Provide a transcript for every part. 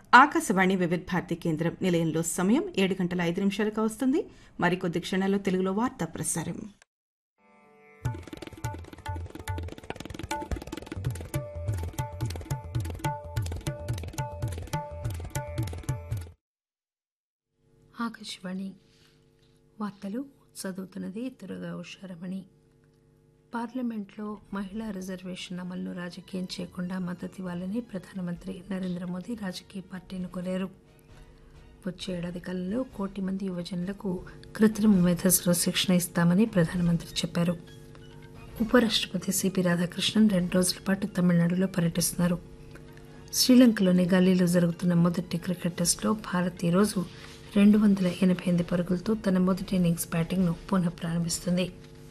ఆకాశవాణి వివిధ భారతి కేంద్రం నిలయంలో సమయం 7:05 వస్తుంది. మరికొద్ది క్షణాల్లో తెలుగులో వార్తా ప్రసారం. ఆకాశవాణి వార్తలు చదువుతున్నది తురగా ఉషారమణి. పార్లమెంట్లో మహిళా రిజర్వేషన్ అమలును రాజకీయం చేయకుండా మద్దతు ఇవ్వాలని ప్రధానమంత్రి నరేంద్ర మోదీ రాజకీయ పార్టీలను కోరారు. వచ్చే ఏడాది కాలంలో 1 కోటి మంది యువజనులకు కృత్రిమ మేధస్సులో శిక్షణ ఇస్తామని ప్రధానమంత్రి చెప్పారు. ఉపరాష్టపతి సిపి రాధాకృష్ణన్ 2 రోజుల పాటు తమిళనాడులో పర్యటిస్తున్నారు. శ్రీలంకలోని గల్లీలో జరుగుతున్న మొదటి క్రికెట్ టెస్టులో భారత్ ఈరోజు 288 పరుగులతో తన మొదటి ఇన్నింగ్స్ బ్యాటింగ్ను పునః ప్రారంభిస్తుంది.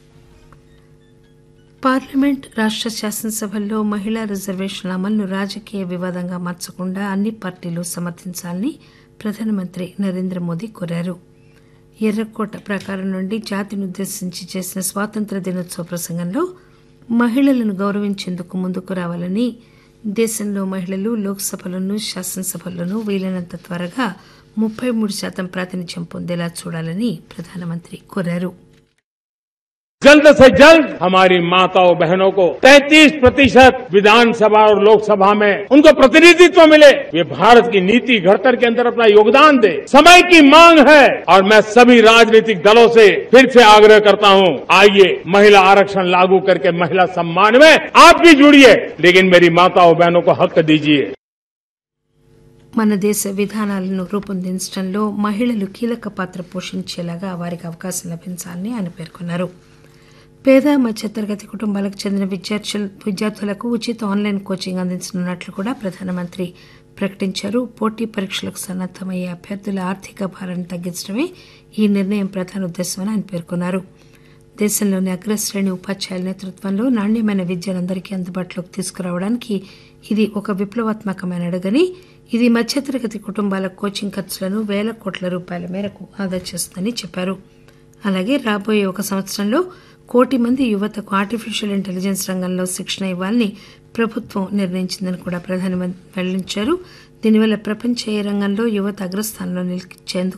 పార్లమెంట్, రాష్ట శాసనసభల్లో మహిళా రిజర్వేషన్ల అమలును రాజకీయ వివాదంగా మార్చకుండా అన్ని పార్టీలు సమర్థించాలని ప్రధానమంత్రి నరేంద్ర మోదీ కోరారు. ఎర్రకోట ప్రాకారం నుండి జాతినుద్దేశించి చేసిన స్వాతంత్ర్య దినోత్సవ ప్రసంగంలో మహిళలను గౌరవించేందుకు ముందుకు రావాలని, దేశంలో మహిళలు లోక్సభలోనూ శాసనసభల్లోనూ వీలైనంత త్వరగా 33% ప్రాతినిధ్యం పొందేలా చూడాలని ప్రధానమంత్రి కోరారు. जल्द से जल्द हमारी माताओं बहनों को 33% विधानसभा और लोकसभा में उनको प्रतिनिधित्व मिले. वे भारत की नीति घड़तर के अंदर अपना योगदान दे. समय की मांग है और मैं सभी राजनीतिक दलों से फिर से आग्रह करता हूं, आइए महिला आरक्षण लागू करके महिला सम्मान में आप भी जुड़िए, लेकिन मेरी माताओं बहनों को हक दीजिए. మన దేశ విధానాలను రూపొందించడంలో మహిళలు కీలక పాత్ర పోషించేలాగా వారికి అవకాశం లభించాలని ఆయన పేర్కొన్నారు. పేద మధ్యతరగతి కుటుంబాలకు చెందిన విద్యార్థులకు ఉచిత ఆన్లైన్ కోచింగ్ అందించనున్నట్లు కూడా ప్రధానమంత్రి ప్రకటించారు. పోటీ పరీక్షలకు సన్నద్దమయ్యే అభ్యర్థుల ఆర్థిక భారాన్ని తగ్గించడమే ఈ నిర్ణయం ప్రధాన ఉద్దేశమని ఆయన పేర్కొన్నారు. దేశంలోని అగ్రశ్రేణి ఉపాధ్యాయుల నేతృత్వంలో నాణ్యమైన విద్యను అందరికీ అందుబాటులోకి తీసుకురావడానికి ఇది ఒక విప్లవాత్మకమైన అడుగని, ఇది మధ్యతరగతి కుటుంబాల కోచింగ్ ఖర్చులను వేల కోట్ల రూపాయల మేరకు ఆదా చేస్తుందని చెప్పారు. అలాగే రాబోయే 1 సంవత్సరంలో 1 కోటి మంది యువతకు ఆర్టిఫిషియల్ ఇంటెలిజెన్స్ రంగంలో శిక్షణ ఇవ్వాలని ప్రభుత్వం నిర్ణయించిందని కూడా ప్రధానమంత్రి వెల్లడించారు. దీనివల్ల ప్రపంచ రంగంలో యువత అగ్రస్థానంలో నిలిచేందుకు